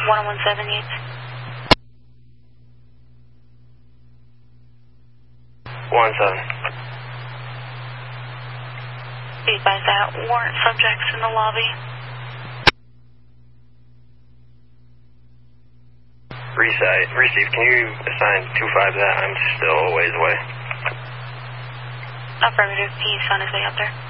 1017 Yates. 17. Be advised that warrant subjects in the lobby. Receive, can you assign 2-5 to that? I'm still a ways away. Affirmative, he's on his way up there.